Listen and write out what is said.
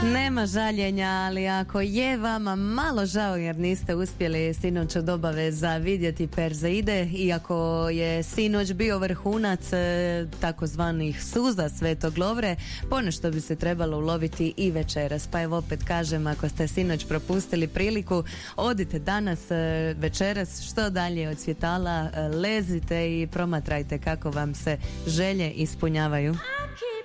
Nema žaljenja, ali ako je vama malo žao jer niste uspjeli sinoć od obaveza vidjeti Perzeide, iako je sinoć bio vrhunac takozvanih suza Svetog Lovre, ponešto bi se trebalo uloviti i večeras. Pa evo opet kažem, ako ste sinoć propustili priliku, odite danas, večeras, što dalje od svjetala, lezite i promatrajte kako vam se želje ispunjavaju.